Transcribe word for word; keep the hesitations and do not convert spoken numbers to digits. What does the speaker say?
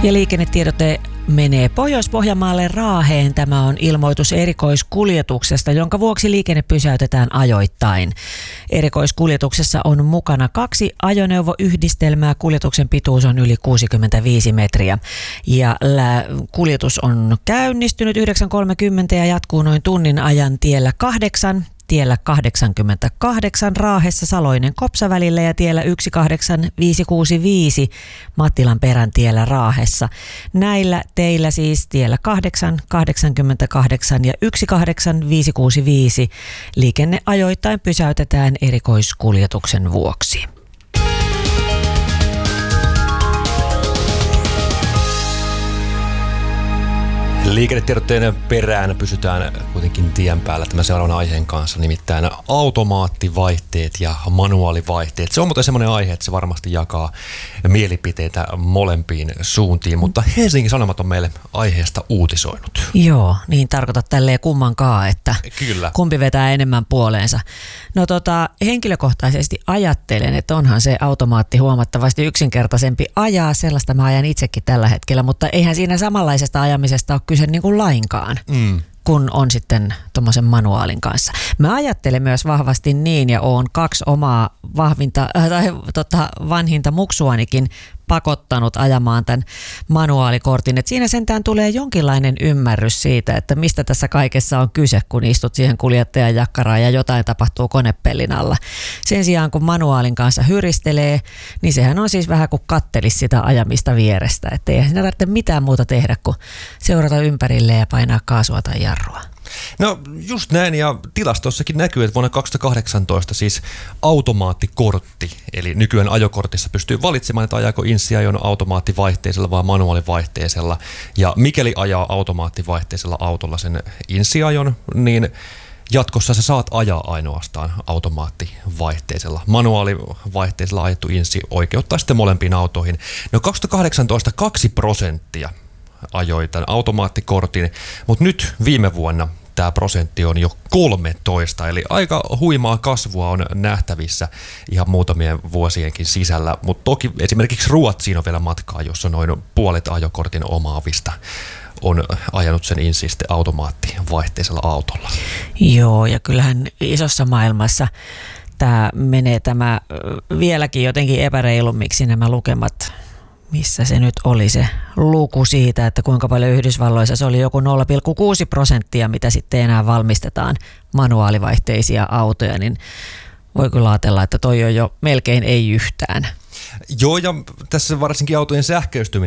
Ja liikennetiedote menee Pohjois-Pohjanmaalle Raaheen. Tämä on ilmoitus erikoiskuljetuksesta, jonka vuoksi liikenne pysäytetään ajoittain. Erikoiskuljetuksessa on mukana kaksi ajoneuvoyhdistelmää. Kuljetuksen pituus on yli kuusikymmentäviisi metriä. Ja kuljetus on käynnistynyt yhdeksän kolmekymmentä ja jatkuu noin tunnin ajan tiellä kahdeksan. Tiellä kahdeksankymmentäkahdeksan Raahessa Saloinen Kopsa välillä ja tiellä yksi kahdeksan viisi kuusi viisi Mattilan peräntiellä Raahessa. Näillä teillä siis tiellä kahdeksan, kahdeksankymmentäkahdeksan ja yksi kahdeksan viisi kuusi viisi liikenne ajoittain pysäytetään erikoiskuljetuksen vuoksi. Liikennetiedotteiden perään pysytään kuitenkin tien päällä tämän seuraavan aiheen kanssa, nimittäin automaattivaihteet ja manuaalivaihteet. Se on muuten semmoinen aihe, että se varmasti jakaa mielipiteitä molempiin suuntiin, mutta Helsingin Sanomat on meille aiheesta uutisoinut. Joo, niin tarkoitat tälleen kummankaan, että Kyllä. kumpi vetää enemmän puoleensa. No tota, henkilökohtaisesti ajattelen, että onhan se automaatti huomattavasti yksinkertaisempi ajaa, sellaista mä ajan itsekin tällä hetkellä, mutta eihän siinä samanlaisesta ajamisesta ole kyse niin kuin lainkaan, mm. kun on sitten tuommoisen manuaalin kanssa. Mä ajattelen myös vahvasti niin ja oon kaksi omaa vahvinta, äh, tai tota, vanhinta muksuanikin pakottanut ajamaan tämän manuaalikortin. Et siinä sentään tulee jonkinlainen ymmärrys siitä, että mistä tässä kaikessa on kyse, kun istut siihen kuljettajan jakkaraan ja jotain tapahtuu konepellin alla. Sen sijaan, kun manuaalin kanssa hyristelee, niin sehän on siis vähän kuin kattelisi sitä ajamista vierestä. Että ei siinä tarvitse mitään muuta tehdä kuin seurata ympärilleen ja painaa kaasua tai jarrua. No just näin, ja tilastossakin näkyy, että vuonna kaksituhattakahdeksantoista siis automaattikortti, eli nykyään ajokortissa pystyy valitsemaan, että ajaako insiajon automaattivaihteisella vai manuaalivaihteisella. Ja mikäli ajaa automaattivaihteisella autolla sen insiajon, niin jatkossa sä saat ajaa ainoastaan automaattivaihteisella. Manuaalivaihteisella ajettu insi oikeuttaa sitten molempiin autoihin. No kaksituhattakahdeksantoista kaksi prosenttia ajoi tämän automaattikortin, mutta nyt viime vuonna tämä prosentti on jo kolmetoista, eli aika huimaa kasvua on nähtävissä ihan muutamien vuosienkin sisällä, mutta toki esimerkiksi Ruotsiin on vielä matkaa, jossa noin puolet ajokortin omaavista on ajanut sen insin sitten automaattivaihteisella autolla. Joo, ja kyllähän isossa maailmassa tämä menee tämä vieläkin jotenkin epäreilummiksi nämä lukemat. Missä se nyt oli se luku siitä, että kuinka paljon Yhdysvalloissa se oli joku nolla pilkku kuusi prosenttia, mitä sitten enää valmistetaan manuaalivaihteisia autoja, niin voi kyllä ajatella, että toi on jo melkein ei yhtään. Joo, ja tässä varsinkin autojen sähköistyminen